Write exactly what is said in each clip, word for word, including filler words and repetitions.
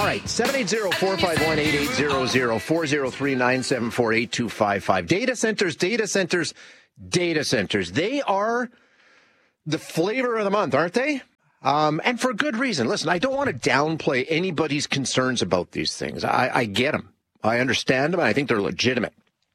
right, seven eight zero, four five one, eight eight zero zero, four zero three, nine seven four, eight two five five. Data centers, data centers, data centers. They are the flavor of the month, aren't they? Um, and for good reason. Listen, I don't want to downplay anybody's concerns about these things. I, I get them. I understand them. And I think they're legitimate.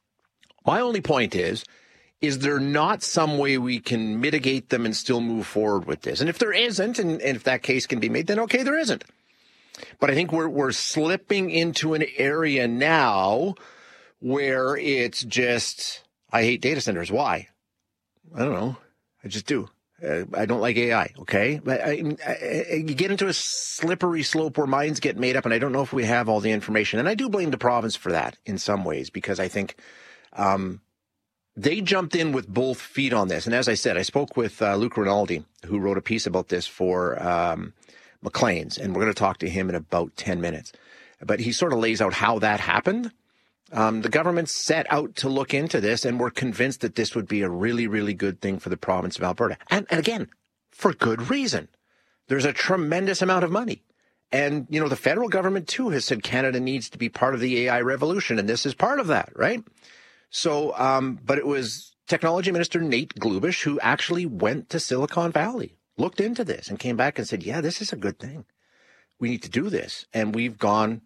My only point is, is there not some way we can mitigate them and still move forward with this? And if there isn't, and, and if that case can be made, then okay, there isn't. But I think we're we're slipping into an area now where it's just, I hate data centers. Why? I don't know. I just do. Uh, I don't like A I, okay? But I, I, I, you get into a slippery slope where minds get made up, and I don't know if we have all the information. And I do blame the province for that in some ways, because I think um, they jumped in with both feet on this. And as I said, I spoke with uh, Luke Rinaldi, who wrote a piece about this for um, Maclean's, and we're going to talk to him in about ten minutes. But he sort of lays out how that happened. Um, the government set out to look into this and were convinced that this would be a really, really good thing for the province of Alberta. And, and again, for good reason. There's a tremendous amount of money. And, you know, the federal government, too, has said Canada needs to be part of the A I revolution, and this is part of that, right? So, um, but it was Technology Minister Nate Glubish who actually went to Silicon Valley, looked into this, and came back and said, yeah, this is a good thing. We need to do this. And we've gone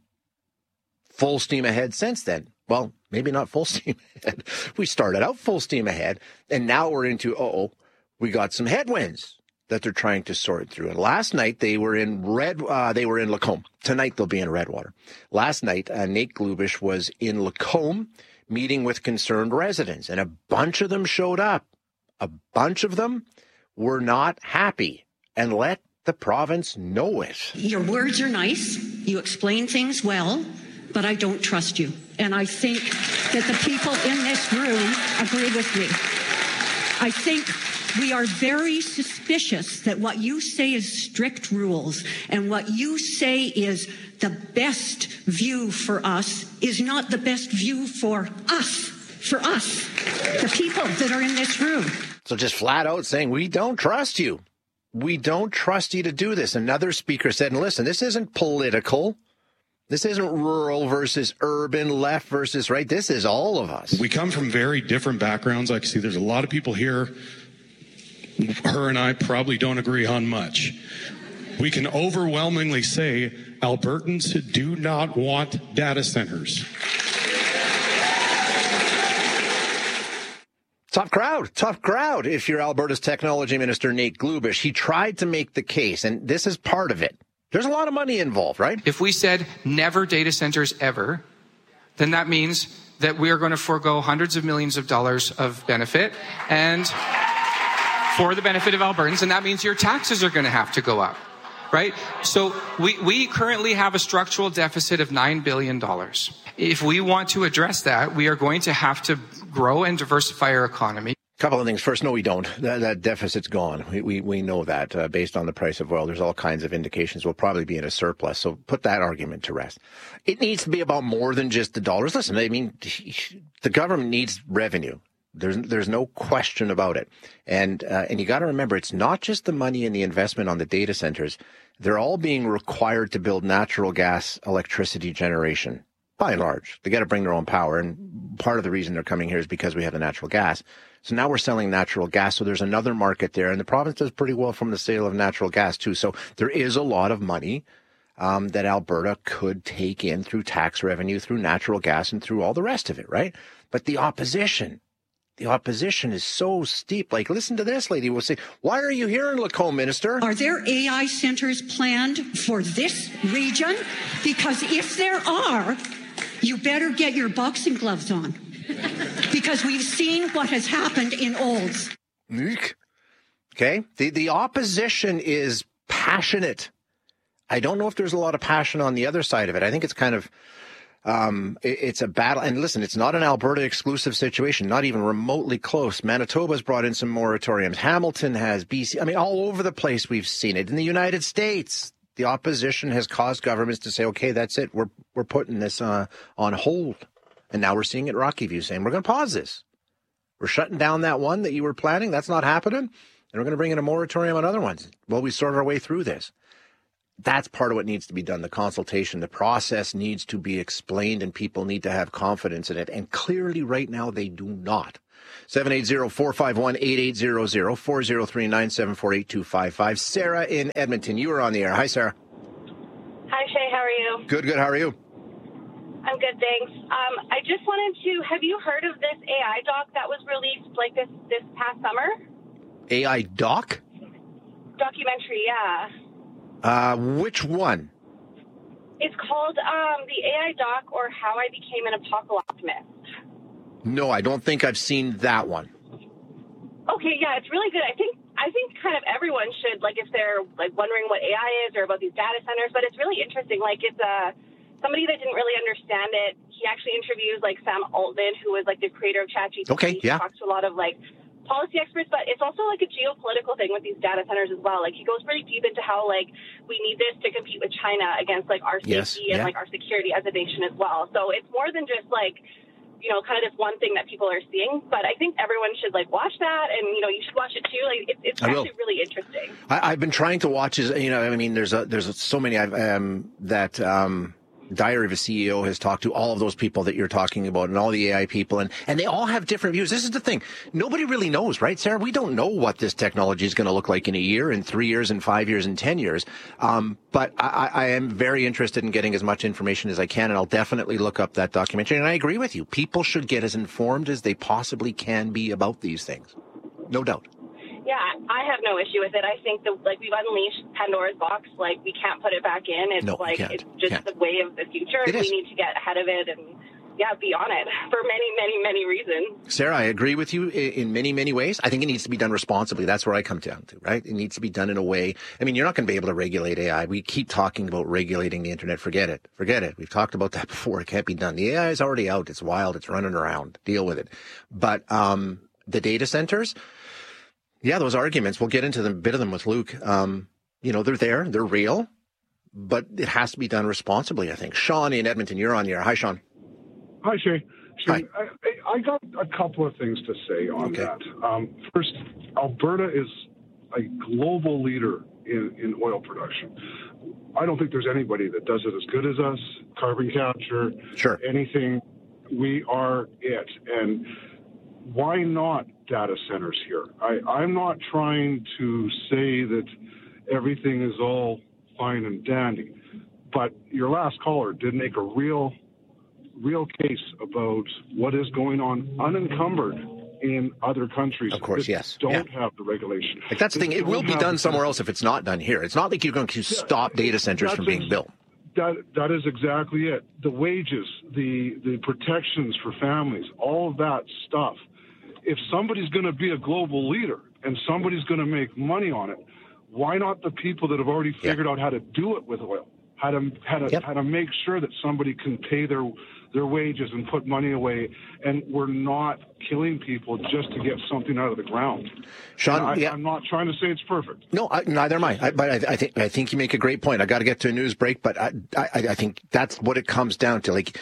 full steam ahead since then. Well, maybe not full steam ahead. We started out full steam ahead, and now we're into, uh-oh, we got some headwinds that they're trying to sort through. And last night they were in Red, uh, they were in Lacombe. Tonight they'll be in Redwater. Last night, uh, Nate Glubish was in Lacombe meeting with concerned residents, and a bunch of them showed up. A bunch of them were not happy and let the province know it. Your words are nice. You explain things well, but I don't trust you. And I think that the people in this room agree with me. I think we are very suspicious that what you say is strict rules and what you say is the best view for us is not the best view for us, for us, the people that are in this room. So just flat out saying, we don't trust you. We don't trust you to do this. Another speaker said, and listen, this isn't political. This isn't rural versus urban, left versus right. This is all of us. We come from very different backgrounds. I can see there's a lot of people here. Her and I probably don't agree on much. We can overwhelmingly say Albertans do not want data centers. Tough crowd, tough crowd. If you're Alberta's Technology Minister, Nate Glubish, he tried to make the case, and this is part of it. There's a lot of money involved, right? If we said never data centers ever, then that means that we are going to forego hundreds of millions of dollars of benefit and for the benefit of Albertans, and that means your taxes are going to have to go up, right? So we, we currently have a structural deficit of nine billion dollars. If we want to address that, we are going to have to grow and diversify our economy. Couple of things. First, no, we don't. That, that deficit's gone. We we, we know that uh, based on the price of oil. There's all kinds of indications we'll probably be in a surplus. So put that argument to rest. It needs to be about more than just the dollars. Listen, I mean, the government needs revenue. There's there's no question about it. And uh, and you got to remember, it's not just the money and the investment on the data centers. They're all being required to build natural gas electricity generation. By and large, they got to bring their own power. And part of the reason they're coming here is because we have the natural gas. So now we're selling natural gas. So there's another market there. And the province does pretty well from the sale of natural gas, too. So there is a lot of money um, that Alberta could take in through tax revenue, through natural gas, and through all the rest of it, right? But the opposition, the opposition is so steep. Like, listen to this lady will say, why are you here in Lacombe, Minister? Are there A I centers planned for this region? Because if there are, you better get your boxing gloves on. Because we've seen what has happened in Olds. Okay. The, the opposition is passionate. I don't know if there's a lot of passion on the other side of it. I think it's kind of, um, it, it's a battle. And listen, it's not an Alberta exclusive situation, not even remotely close. Manitoba's brought in some moratoriums. Hamilton has, B C. I mean, all over the place we've seen it. In the United States, the opposition has caused governments to say, okay, that's it. We're, we're putting this uh, on hold. And now we're seeing at Rocky View saying, we're going to pause this. We're shutting down that one that you were planning. That's not happening. And we're going to bring in a moratorium on other ones while we sort our way through this. That's part of what needs to be done. The consultation, the process needs to be explained, and people need to have confidence in it. And clearly right now they do not. seven eight zero, four five one, eight eight zero zero, four zero three, nine seven four, eight two five five. Sarah in Edmonton, you are on the air. Hi, Sarah. Hi, Shay. How are you? Good, good. How are you? I'm good, thanks. Um, I just wanted to, have you heard of this A I doc that was released like this, this past summer? A I doc? Documentary, yeah. Uh, which one? It's called um, the A I doc, or How I Became an Apocalypse. No, I don't think I've seen that one. Okay, yeah, it's really good. I think I think kind of everyone should, like, if they're like wondering what A I is or about these data centers, but it's really interesting. Like, it's a somebody that didn't really understand it. He actually interviews like Sam Altman, who was like the creator of ChatGPT. Okay, yeah. He talks to a lot of like policy experts, but it's also like a geopolitical thing with these data centers as well. Like, he goes pretty deep into how like we need this to compete with China against like our safety yes, and yeah. like our security as a nation as well. So it's more than just like, you know, kind of this one thing that people are seeing. But I think everyone should, like, watch that, and, you know, you should watch it, too. Like, it, it's actually really interesting. I, I've been trying to watch, as you know, I mean, there's a, there's so many I've, um, that um, Diary of a C E O has talked to all of those people that you're talking about, and all the A I people, and, and they all have different views. This is the thing. Nobody really knows, right, Sarah? We don't know what this technology is going to look like in a year, in three years, in five years, in ten years. Um, but I, I am very interested in getting as much information as I can, and I'll definitely look up that documentary. And I agree with you. People should get as informed as they possibly can be about these things. No doubt. Yeah, I have no issue with it. I think that, like, we've unleashed Pandora's box. Like, we can't put it back in. It's no, like, can't. it's just can't. the way of the future. It we is. need to get ahead of it and, yeah, be on it for many, many, many reasons. Sarah, I agree with you in many, many ways. I think it needs to be done responsibly. That's where I come down to, right? It needs to be done in a way. I mean, you're not going to be able to regulate A I. We keep talking about regulating the internet. Forget it. Forget it. We've talked about that before. It can't be done. The A I is already out. It's wild. It's running around. Deal with it. But um, the data centers, yeah, those arguments, we'll get into them, a bit of them with Luke. Um, you know, they're there. They're real. But it has to be done responsibly, I think. Sean in Edmonton, you're on the air. Hi, Sean. Hi, Shay. Shay, Hi. I, I got a couple of things to say on Okay. that. Um, first, Alberta is a global leader in, in oil production. I don't think there's anybody that does it as good as us. Carbon capture, Sure. anything, we are it. And why not data centers here? I, I'm not trying to say that everything is all fine and dandy, but your last caller did make a real real case about what is going on unencumbered in other countries. Of course, that yes. Don't Yeah. have the regulation. Like, that's the thing. It will be done somewhere else if it's not done here. It's not like you're going to stop data centers That's from being ex- built. That that is exactly it. The wages, the the protections for families, all of that stuff. If somebody's going to be a global leader and somebody's going to make money on it, why not the people that have already figured yeah. out how to do it with oil? How to how to yep. how to make sure that somebody can pay their their wages and put money away, and we're not killing people just to get something out of the ground. Sean, I, yeah. I'm not trying to say it's perfect. No, I, neither am I. I but I, I think I think you make a great point. I got to get to a news break, but I, I I think that's what it comes down to. Like,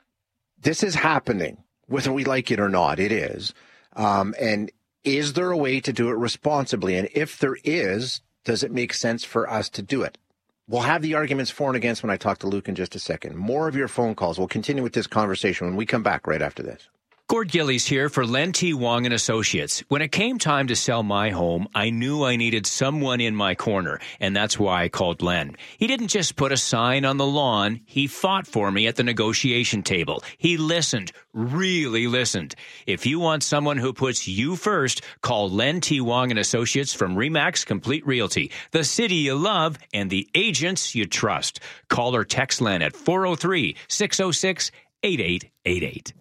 this is happening, whether we like it or not. It is, um, and is there a way to do it responsibly? And if there is, does it make sense for us to do it? We'll have the arguments for and against when I talk to Luke in just a second. More of your phone calls. We'll continue with this conversation when we come back right after this. Gord Gillies here for Len T. Wong and Associates. When it came time to sell my home, I knew I needed someone in my corner, and that's why I called Len. He didn't just put a sign on the lawn. He fought for me at the negotiation table. He listened, really listened. If you want someone who puts you first, call Len T. Wong and Associates from Remax Complete Realty, the city you love and the agents you trust. Call or text Len at four oh three, six oh six, eight eight eight eight.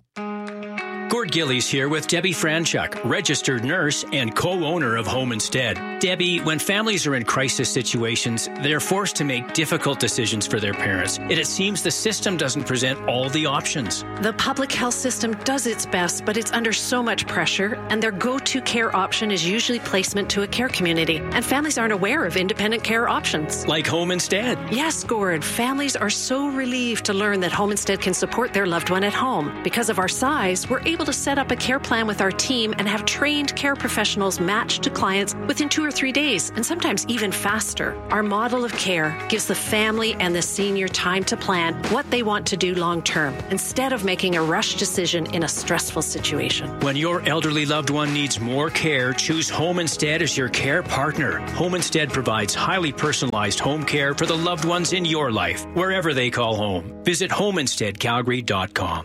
Gord Gillies here with Debbie Franchuk, registered nurse and co-owner of Home Instead. Debbie, when families are in crisis situations, they're forced to make difficult decisions for their parents. And it seems the system doesn't present all the options. The public health system does its best, but it's under so much pressure, and their go-to care option is usually placement to a care community. And families aren't aware of independent care options. Like Home Instead. Yes, Gord. Families are so relieved to learn that Home Instead can support their loved one at home. Because of our size, we're able to to set up a care plan with our team and have trained care professionals matched to clients within two or three days, and sometimes even faster. Our model of care gives the family and the senior time to plan what they want to do long term, instead of making a rush decision in a stressful situation. When your elderly loved one needs more care, choose Home Instead as your care partner. Home Instead provides highly personalized home care for the loved ones in your life, wherever they call home. Visit home instead calgary dot com.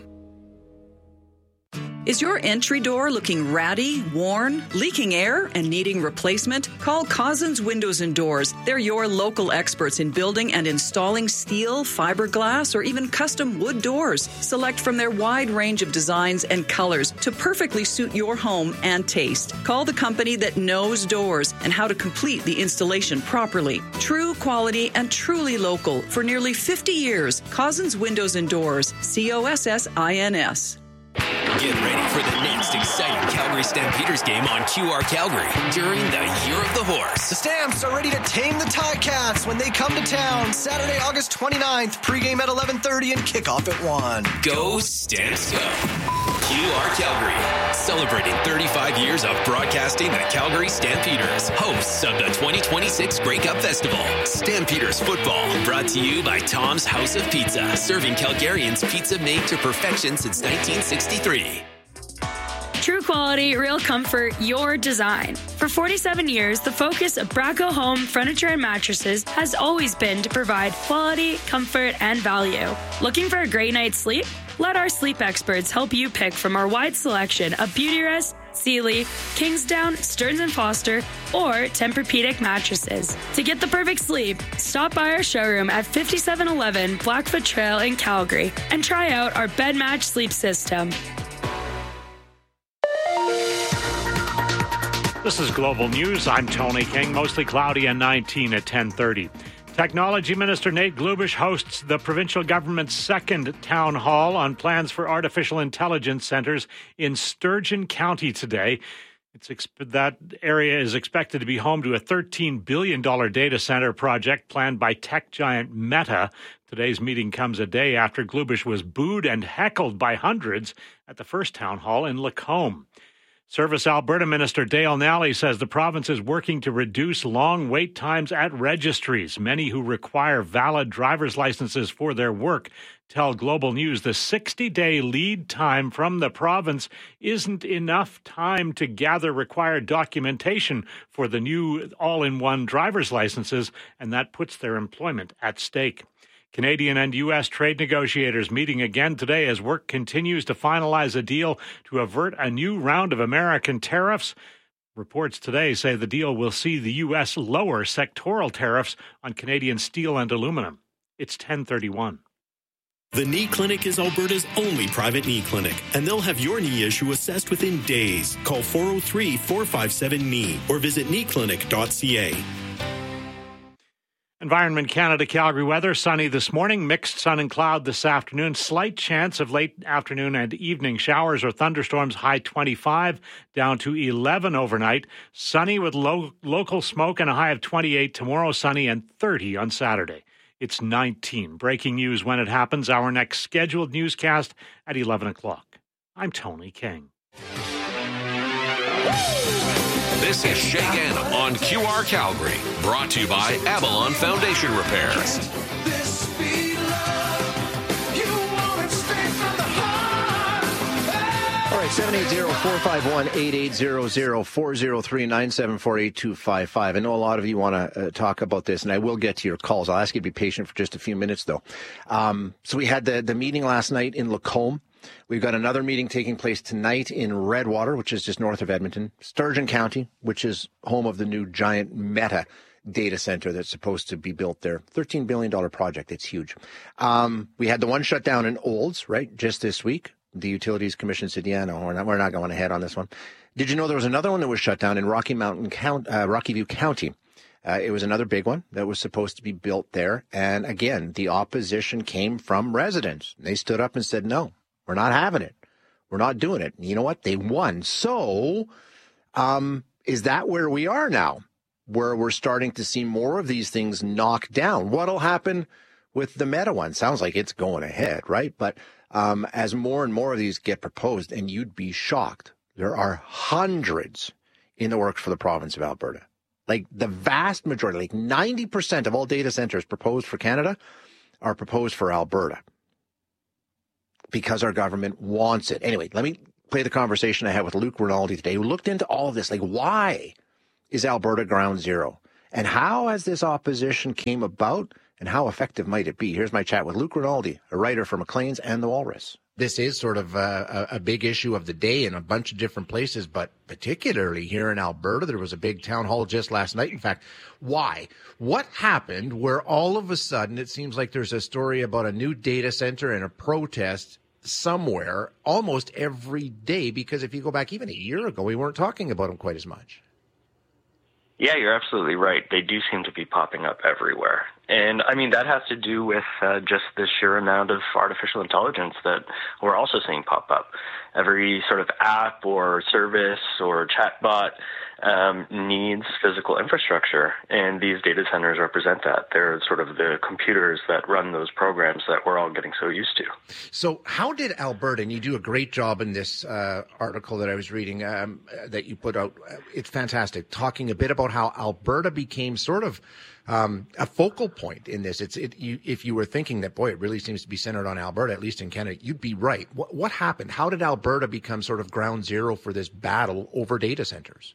Is your entry door looking ratty, worn, leaking air, and needing replacement? Call Cousins Windows and Doors. They're your local experts in building and installing steel, fiberglass, or even custom wood doors. Select from their wide range of designs and colors to perfectly suit your home and taste. Call the company that knows doors and how to complete the installation properly. True quality and truly local for nearly fifty years. Cousins Windows and Doors. C O S S I N S. Get ready for the next exciting Calgary Stampeders game on Q R Calgary during the Year of the Horse. The Stamps are ready to tame the Ticats when they come to town Saturday, August twenty-ninth. Pregame at eleven thirty and kickoff at one. Go Stamps go. Q R Calgary, celebrating thirty-five years of broadcasting the Calgary Stampeders, hosts of the twenty twenty-six Grey Cup Festival. Stampeders football, brought to you by Tom's House of Pizza, serving Calgarians pizza made to perfection since nineteen sixty-three. True quality, real comfort, your design. For forty-seven years, the focus of Braco Home Furniture and Mattresses has always been to provide quality, comfort, and value. Looking for a great night's sleep? Let our sleep experts help you pick from our wide selection of Beautyrest, Sealy, Kingsdown, Stearns and Foster, or Tempur-Pedic mattresses. To get the perfect sleep, stop by our showroom at fifty-seven eleven Blackfoot Trail in Calgary and try out our bed match sleep system. This is Global News. I'm Tony King. Mostly cloudy and nineteen at ten thirty. Technology Minister Nate Glubish hosts the provincial government's second town hall on plans for artificial intelligence centers in Sturgeon County today. It's exp- that area is expected to be home to a thirteen billion dollars data center project planned by tech giant Meta. Today's meeting comes a day after Glubish was booed and heckled by hundreds at the first town hall in Lacombe. Service Alberta Minister Dale Nally says the province is working to reduce long wait times at registries. Many who require valid driver's licenses for their work tell Global News the sixty-day lead time from the province isn't enough time to gather required documentation for the new all-in-one driver's licenses, and that puts their employment at stake. Canadian and U S trade negotiators meeting again today as work continues to finalize a deal to avert a new round of American tariffs. Reports today say the deal will see the U S lower sectoral tariffs on Canadian steel and aluminum. It's ten thirty-one. The Knee Clinic is Alberta's only private knee clinic, and they'll have your knee issue assessed within days. Call four oh three, four five seven, K N E E or visit knee clinic dot c a. Environment Canada Calgary weather, sunny this morning, mixed sun and cloud this afternoon, slight chance of late afternoon and evening showers or thunderstorms, high twenty-five, down to eleven overnight, sunny with low, local smoke and a high of twenty-eight tomorrow, sunny and thirty on Saturday. It's nineteen. Breaking news when it happens, our next scheduled newscast at eleven o'clock. I'm Tony King. This is Shay Gannon on Q R Calgary, brought to you by Avalon Foundation Repairs. All right, seven eight zero, four five one, eight eight zero zero, four zero three, nine seven four, eight two five five. I know a lot of you want to uh, talk about this, and I will get to your calls. I'll ask you to be patient for just a few minutes, though. Um, so we had the, the meeting last night in Lacombe. We've got another meeting taking place tonight in Redwater, which is just north of Edmonton. Sturgeon County, which is home of the new giant Meta data center that's supposed to be built there. thirteen billion dollars project. It's huge. Um, we had the one shut down in Olds, right, just this week. The Utilities Commission said, yeah, no, we're not, we're not going ahead on this one. Did you know there was another one that was shut down in Rocky Mountain County, uh, Rocky View County? Uh, it was another big one that was supposed to be built there. And again, the opposition came from residents. They stood up and said, no, we're not having it. We're not doing it. And you know what? They won. So um, is that where we are now, where we're starting to see more of these things knocked down? What'll happen with the Meta one. Sounds like it's going ahead, right? But um, as more and more of these get proposed, and you'd be shocked, there are hundreds in the works for the province of Alberta. Like the vast majority, like ninety percent of all data centers proposed for Canada are proposed for Alberta because our government wants it. Anyway, let me play the conversation I had with Luke Rinaldi today, who looked into all of this. Like, why is Alberta ground zero? And how has this opposition came about, and how effective might it be? Here's my chat with Luke Rinaldi, a writer for Maclean's and The Walrus. This is sort of a, a big issue of the day in a bunch of different places, but particularly here in Alberta. There was a big town hall just last night. In fact, why? What happened where all of a sudden it seems like there's a story about a new data center and a protest somewhere almost every day? Because if you go back even a year ago, we weren't talking about them quite as much. Yeah, you're absolutely right. They do seem to be popping up everywhere. And, I mean, that has to do with uh, just the sheer amount of artificial intelligence that we're also seeing pop up. Every sort of app or service or chatbot um, needs physical infrastructure, and these data centers represent that. They're sort of the computers that run those programs that we're all getting so used to. So how did Alberta, and you do a great job in this uh, article that I was reading um, that you put out, it's fantastic, talking a bit about how Alberta became sort of Um, a focal point in this. It's it, you, if you were thinking that, boy, it really seems to be centered on Alberta, at least in Canada, you'd be right. What, what happened? How did Alberta become sort of ground zero for this battle over data centers?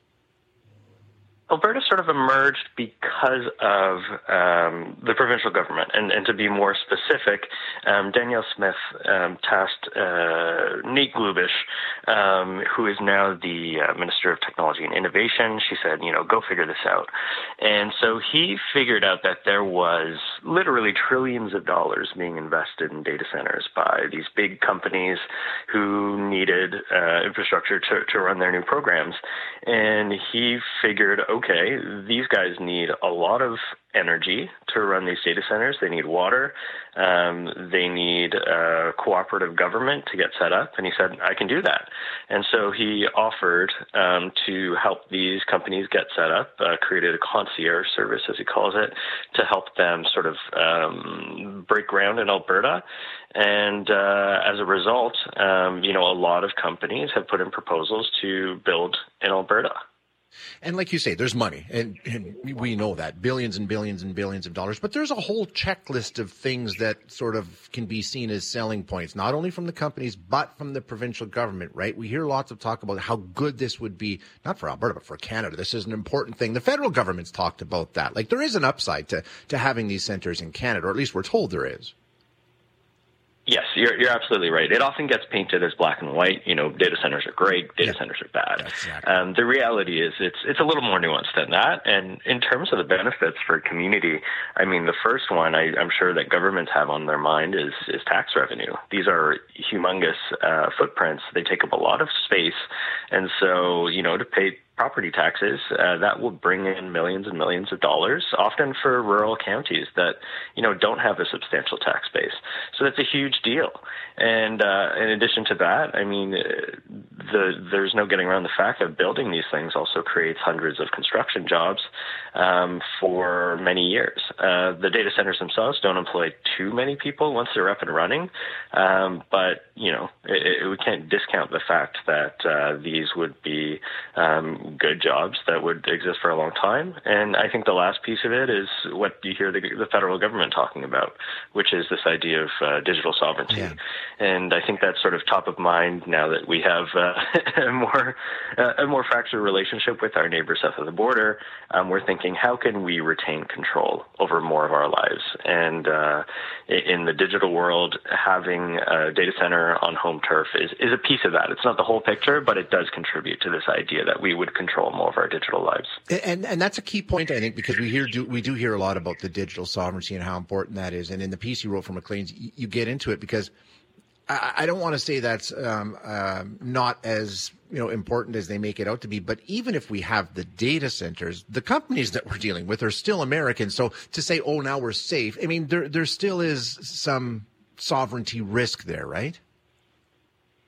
Alberta sort of emerged because of um, the provincial government. And, and to be more specific, um, Danielle Smith um, tasked uh, Nate Glubish, um, who is now the uh, Minister of Technology and Innovation. She said, you know, go figure this out. And so he figured out that there was literally trillions of dollars being invested in data centers by these big companies who needed uh, infrastructure to, to run their new programs. And he figured, okay, these guys need a lot of energy to run these data centers. They need water. Um, they need uh, cooperative government to get set up. And he said, I can do that. And so he offered um, to help these companies get set up, uh, created a concierge service, as he calls it, to help them sort of um, break ground in Alberta. And uh, as a result, um, you know, a lot of companies have put in proposals to build in Alberta. And like you say, there's money, and, and we know that, billions and billions and billions of dollars. But there's a whole checklist of things that sort of can be seen as selling points, not only from the companies, but from the provincial government, right? We hear lots of talk about how good this would be, not for Alberta, but for Canada. This is an important thing. The federal government's talked about that. Like, there is an upside to, to having these centers in Canada, or at least we're told there is. Yes, you're you're absolutely right. It often gets painted as black and white. You know, data centers are great, data yeah. centers are bad. Exactly. Um, the reality is it's it's a little more nuanced than that. And in terms of the benefits for a community, I mean, the first one I, I'm sure that governments have on their mind is, is tax revenue. These are humongous uh, footprints. They take up a lot of space. And so, you know, to pay property taxes, uh, that will bring in millions and millions of dollars, often for rural counties that, you know, don't have a substantial tax base. So that's a huge deal. And uh, in addition to that, I mean, the, there's no getting around the fact that building these things also creates hundreds of construction jobs um, for many years. Uh, the data centers themselves don't employ too many people once they're up and running, um, but, you know, it, it, we can't discount the fact that uh, these would be um, good jobs that would exist for a long time. And I think the last piece of it is what you hear the, the federal government talking about, which is this idea of uh, digital sovereignty. Yeah. And I think that's sort of top of mind now that we have uh, a more uh, a more fractured relationship with our neighbors south of the border. Um, we're thinking, how can we retain control over more of our lives? And uh, in the digital world, having a data center on home turf is, is a piece of that. It's not the whole picture, but it does contribute to this idea that we would control more of our digital lives. And and that's a key point, I think, because we hear do, we do hear a lot about the digital sovereignty and how important that is. And in the piece you wrote for Maclean's, you, you get into it because I, I don't want to say that's um, uh, not as you know important as they make it out to be. But even if we have the data centers, the companies that we're dealing with are still American. So to say, oh, now we're safe, I mean, there there still is some sovereignty risk there, right?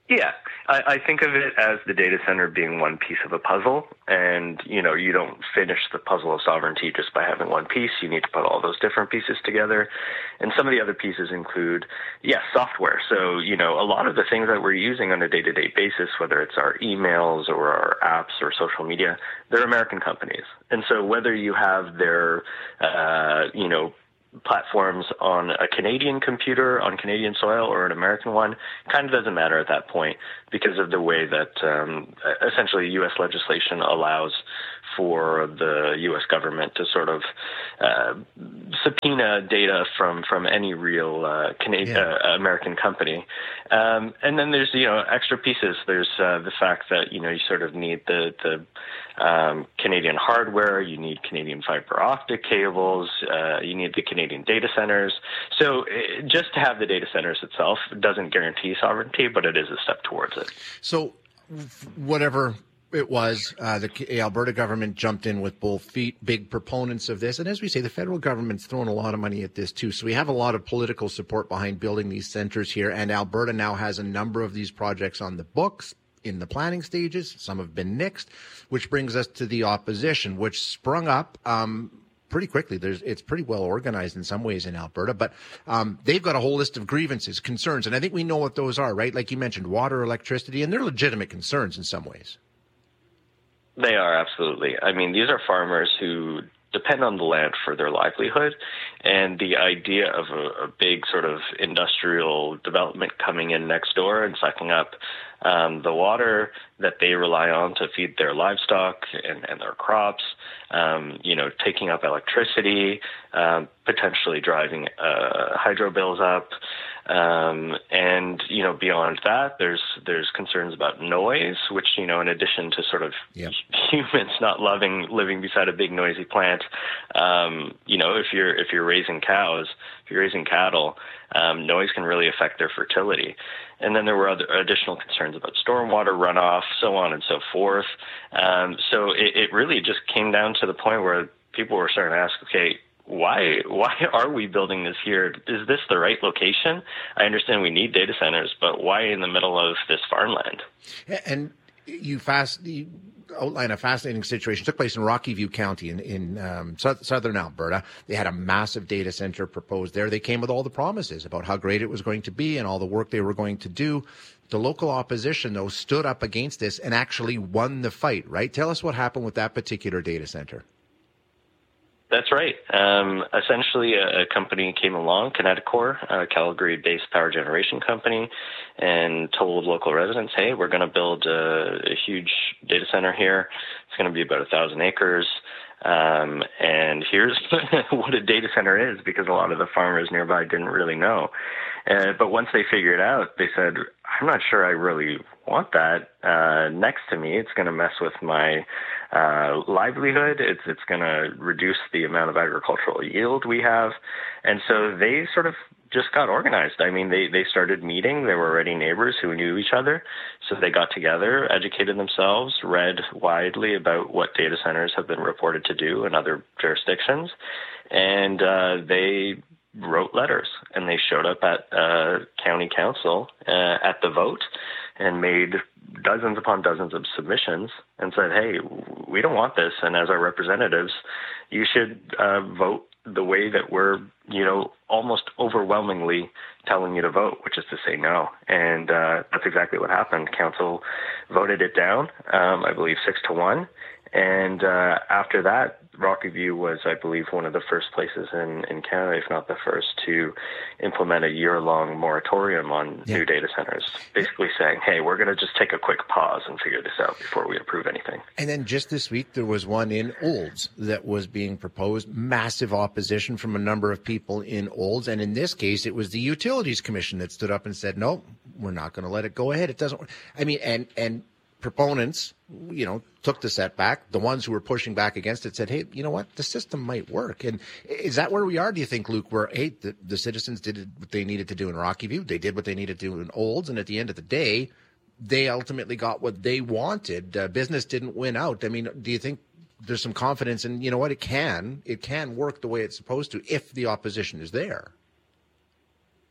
Yeah, I, I think of it as the data center being one piece of a puzzle, and you know you don't finish the puzzle of sovereignty just by having one piece. You need to put all those different pieces together, and some of the other pieces include, yes, yeah, software. So you know a lot of the things that we're using on a day-to-day basis, whether it's our emails or our apps or social media, they're American companies, and so whether you have their, uh, you know. platforms on a Canadian computer, on Canadian soil, or an American one, kind of doesn't matter at that point because of the way that um, essentially U S legislation allows for the U S government to sort of uh, subpoena data from, from any real uh, Canadian, yeah. uh, American company. Um, and then there's, you know, extra pieces. There's uh, the fact that, you know, you sort of need the, the um, Canadian hardware, you need Canadian fiber optic cables, uh, you need the Canadian data centers. So it, just to have the data centers itself doesn't guarantee sovereignty, but it is a step towards it. So whatever it was, uh, the Alberta government jumped in with both feet, big proponents of this. And as we say, the federal government's throwing a lot of money at this too. So we have a lot of political support behind building these centers here. And Alberta now has a number of these projects on the books in the planning stages. Some have been nixed, which brings us to the opposition, which sprung up um, pretty quickly. There's, it's pretty well organized in some ways in Alberta, but um, they've got a whole list of grievances, concerns. And I think we know what those are, right? Like you mentioned, water, electricity, and they're legitimate concerns in some ways. They are, absolutely. I mean, these are farmers who depend on the land for their livelihood, and the idea of a, a big sort of industrial development coming in next door and sucking up um, the water that they rely on to feed their livestock and, and their crops, um, you know, taking up electricity, um, potentially driving uh, hydro bills up. Um, and, you know, beyond that, there's, there's concerns about noise, which, you know, in addition to sort of yep. humans not loving living beside a big noisy plant, um, you know, if you're, if you're raising cows, if you're raising cattle, um, noise can really affect their fertility. And then there were other additional concerns about stormwater runoff, so on and so forth. Um, so it, it really just came down to the point where people were starting to ask, okay, Why why are we building this here? Is this the right location? I understand we need data centers, but why in the middle of this farmland? And you fast you outline a fascinating situation. It took place in Rocky View County in, in um, southern Alberta. They had a massive data center proposed there. They came with all the promises about how great it was going to be and all the work they were going to do. The local opposition, though, stood up against this and actually won the fight, right? Tell us what happened with that particular data center. That's right. Um, essentially, a, a company came along, Kineticor, a Calgary-based power generation company, and told local residents, hey, we're going to build a, a huge data center here. It's going to be about one thousand acres. Um, and here's what a data center is, because a lot of the farmers nearby didn't really know. Uh, but once they figured it out, they said, I'm not sure I really want that uh, next to me. It's going to mess with my uh, livelihood. It's it's going to reduce the amount of agricultural yield we have. And so they sort of just got organized. I mean, they, they started meeting. They were already neighbors who knew each other. So they got together, educated themselves, read widely about what data centers have been reported to do in other jurisdictions. And uh, they wrote letters, and they showed up at uh, county council uh, at the vote and made dozens upon dozens of submissions and said, hey, we don't want this. And as our representatives, you should uh, vote the way that we're, you know, almost overwhelmingly telling you to vote, which is to say no. And uh, that's exactly what happened. Council voted it down, um, I believe, six to one. And uh, after that, Rocky View was, I believe, one of the first places in, in Canada, if not the first, to implement a year-long moratorium on yeah. new data centers, basically saying, hey, we're going to just take a quick pause and figure this out before we approve anything. And then just this week, there was one in Olds that was being proposed, massive opposition from a number of people in Olds. And in this case, it was the Utilities Commission that stood up and said, no, we're not going to let it go ahead. It doesn't. I mean, and and proponents, you know, took the setback. The ones who were pushing back against it said, hey, you know what? The system might work. And is that where we are, do you think, Luke, where, hey, the, the citizens did what they needed to do in Rocky View. They did what they needed to do in Olds. And at the end of the day, they ultimately got what they wanted. Uh, business didn't win out. I mean, do you think there's some confidence in, you know what, it can, it can work the way it's supposed to if the opposition is there?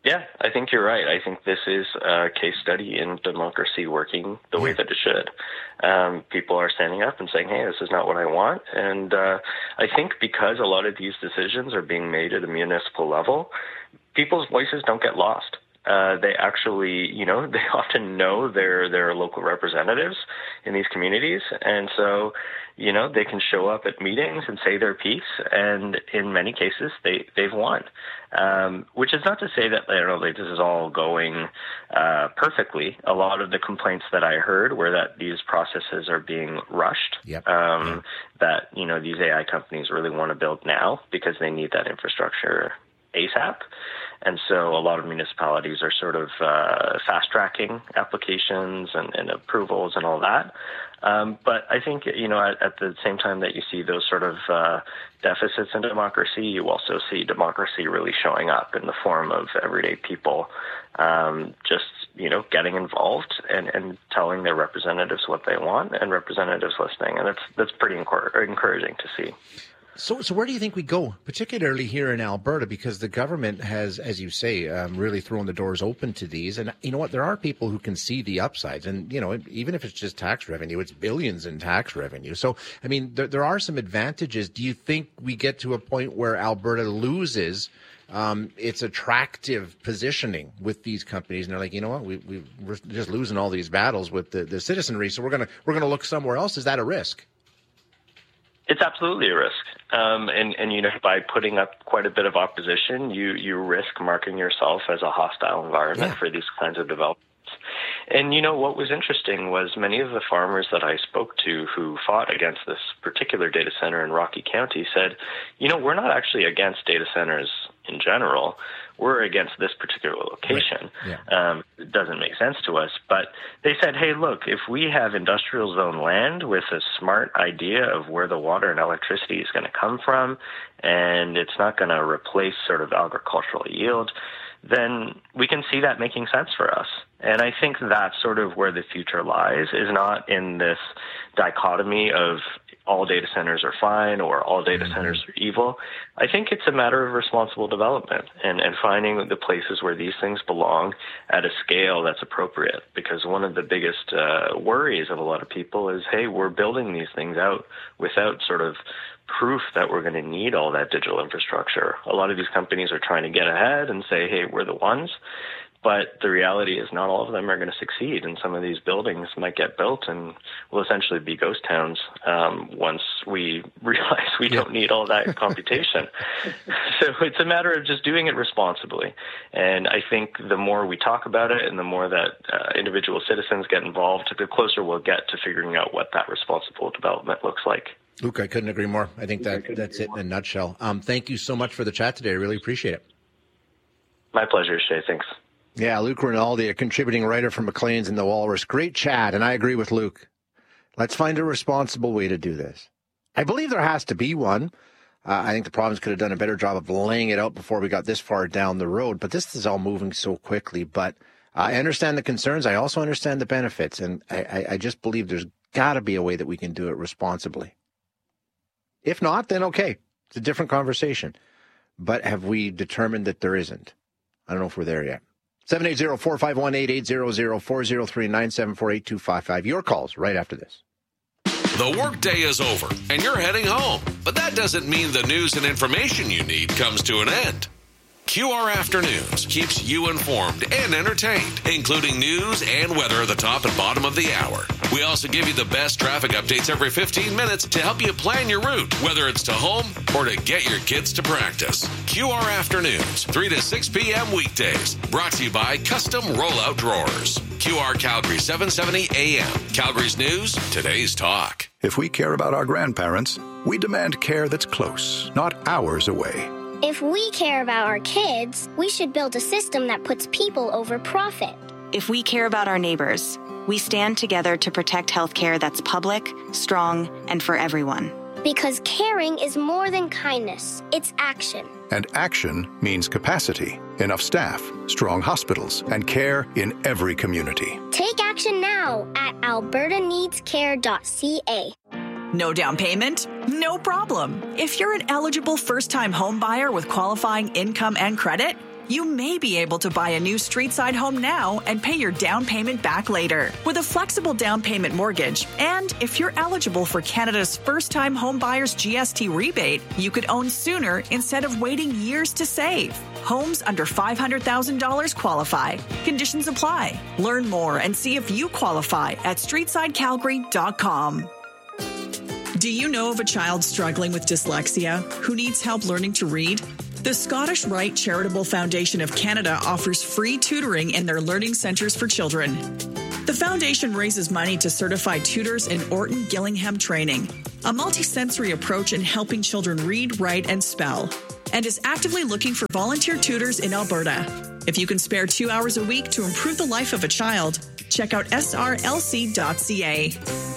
Yeah, I think you're right. I think this is a case study in democracy working the way that it should. Um, people are standing up and saying, hey, this is not what I want. And uh, I think because a lot of these decisions are being made at a municipal level, people's voices don't get lost. Uh, they actually, you know, they often know their their local representatives in these communities. And so, you know, they can show up at meetings and say their piece. And in many cases, they, they've won. Um, which is not to say that, I don't know, like this is all going uh, perfectly. A lot of the complaints that I heard were that these processes are being rushed. Yep. Um, yeah. That, you know, these A I companies really want to build now because they need that infrastructure ASAP. And so a lot of municipalities are sort of uh, fast-tracking applications and, and approvals and all that. Um, but I think, you know, at, at the same time that you see those sort of uh, deficits in democracy, you also see democracy really showing up in the form of everyday people um, just, you know, getting involved and, and telling their representatives what they want and representatives listening. And that's, that's pretty encor- encouraging to see. So, so where do you think we go, particularly here in Alberta? Because the government has, as you say, um, really thrown the doors open to these. And you know what? There are people who can see the upsides. And, you know, even if it's just tax revenue, it's billions in tax revenue. So, I mean, there, there are some advantages. Do you think we get to a point where Alberta loses um, its attractive positioning with these companies? And they're like, you know what? We, we, we're just losing all these battles with the, the citizenry. So we're going to we're going to look somewhere else. Is that a risk? It's absolutely a risk. Um, and, and, you know, by putting up quite a bit of opposition, you, you risk marking yourself as a hostile environment yeah. for these kinds of developments. And, you know, what was interesting was many of the farmers that I spoke to who fought against this particular data center in Rocky County said, you know, we're not actually against data centers in general. We're against this particular location. Right. Yeah. Um, it doesn't make sense to us. But they said, hey, look, if we have industrial zone land with a smart idea of where the water and electricity is going to come from, and it's not going to replace sort of agricultural yield, then we can see that making sense for us. And I think that's sort of where the future lies, is not in this dichotomy of all data centers are fine or all data centers are evil. I think it's a matter of responsible development and, and finding the places where these things belong at a scale that's appropriate. Because one of the biggest uh, worries of a lot of people is, hey, we're building these things out without sort of proof that we're going to need all that digital infrastructure. A lot of these companies are trying to get ahead and say, hey, we're the ones. But the reality is not all of them are going to succeed, and some of these buildings might get built and will essentially be ghost towns um, once we realize we yeah. don't need all that computation. So it's a matter of just doing it responsibly. And I think the more we talk about it and the more that uh, individual citizens get involved, the closer we'll get to figuring out what that responsible development looks like. Luke, I couldn't agree more. I think that that's it in a nutshell. Um, thank you so much for the chat today. I really appreciate it. My pleasure, Shay. Thanks. Yeah, Luke Rinaldi, a contributing writer for Maclean's and the Walrus. Great chat, and I agree with Luke. Let's find a responsible way to do this. I believe there has to be one. Uh, I think the province could have done a better job of laying it out before we got this far down the road, but this is all moving so quickly. But uh, I understand the concerns. I also understand the benefits, and I, I, I just believe there's got to be a way that we can do it responsibly. If not, then okay. It's a different conversation. But have we determined that there isn't? I don't know if we're there yet. seven eight zero, four five one, eight eight zero zero, four zero three, nine seven four, eight two five five. Your calls right after this. The workday is over, and you're heading home. But that doesn't mean the news and information you need comes to an end. Q R Afternoons keeps you informed and entertained, including news and weather at the top and bottom of the hour. We also give you the best traffic updates every fifteen minutes to help you plan your route, whether it's to home or to get your kids to practice. Q R Afternoons, three to six p.m. weekdays. Brought to you by Custom Rollout Drawers. Q R Calgary, seven seventy A M. Calgary's news, today's talk. If we care about our grandparents, we demand care that's close, not hours away. If we care about our kids, we should build a system that puts people over profit. If we care about our neighbors, we stand together to protect healthcare that's public, strong, and for everyone. Because caring is more than kindness, it's action. And action means capacity, enough staff, strong hospitals, and care in every community. Take action now at alberta needs care dot c a. No down payment? No problem. If you're an eligible first-time home buyer with qualifying income and credit, You may be able to buy a new street-side home now and pay your down payment back later with a flexible down payment mortgage. And if you're eligible for Canada's first-time home buyers G S T rebate, you could own sooner instead of waiting years to save. Homes under five hundred thousand dollars qualify. Conditions apply. Learn more and see if you qualify at streetside calgary dot com. Do you know of a child struggling with dyslexia who needs help learning to read? The Scottish Rite Charitable Foundation of Canada offers free tutoring in their learning centres for children. The foundation raises money to certify tutors in Orton Gillingham training, a multisensory approach in helping children read, write, and spell, and is actively looking for volunteer tutors in Alberta. If you can spare two hours a week to improve the life of a child, check out S R L C dot C A.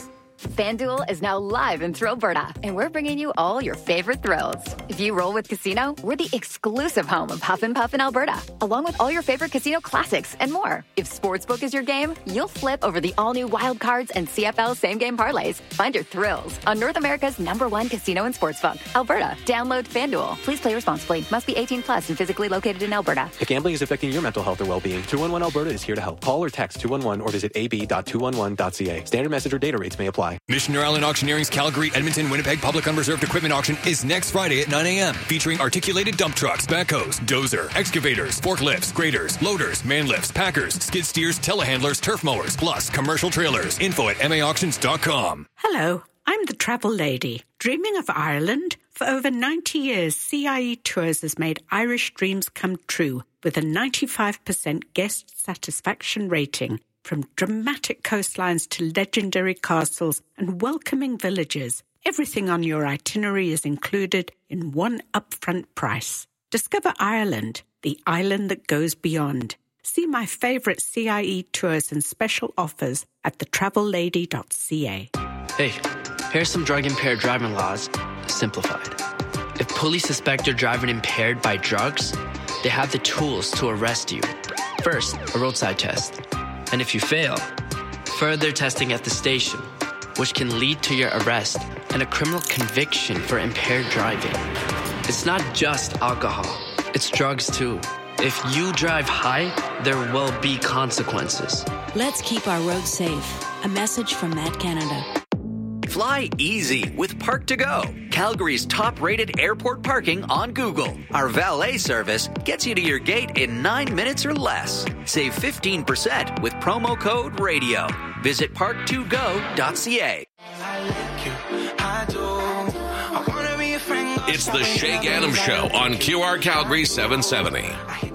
FanDuel is now live in Thrillberta, and we're bringing you all your favorite thrills. If you roll with Casino, we're the exclusive home of Huff and Puff in Alberta, along with all your favorite casino classics and more. If Sportsbook is your game, you'll flip over the all-new Wild Cards and C F L same-game parlays. Find your thrills on North America's number one casino and sportsbook, Alberta. Download FanDuel. Please play responsibly. Must be eighteen plus and physically located in Alberta. If gambling is affecting your mental health or well-being, two one one Alberta is here to help. Call or text two one one or visit a b dot two one one dot c a. Standard message or data rates may apply. Missioner Island Auctioneering's Calgary, Edmonton, Winnipeg Public Unreserved Equipment Auction is next Friday at nine a.m. featuring articulated dump trucks, backhoes, dozer, excavators, forklifts, graders, loaders, man lifts, packers, skid steers, telehandlers, turf mowers, plus commercial trailers. Info at m a auctions dot com. Hello, I'm the Travel Lady. Dreaming of Ireland? For over ninety years, C I E Tours has made Irish dreams come true with a ninety-five percent guest satisfaction rating. From dramatic coastlines to legendary castles and welcoming villages, everything on your itinerary is included in one upfront price. Discover Ireland, the island that goes beyond. See my favourite C I E tours and special offers at the travel lady dot c a. Hey, here's some drug-impaired driving laws, simplified. If police suspect you're driving impaired by drugs, they have the tools to arrest you. First, a roadside test. And if you fail, further testing at the station, which can lead to your arrest and a criminal conviction for impaired driving. It's not just alcohol, it's drugs too. If you drive high, there will be consequences. Let's keep our roads safe. A message from Met Canada. Fly easy with Park to Go, Calgary's top-rated airport parking on Google. Our valet service gets you to your gate in nine minutes or less. Save fifteen percent with promo code RADIO. Visit park to go dot c a. It's the Shay Gaddam Show on Q R Calgary seven seventy.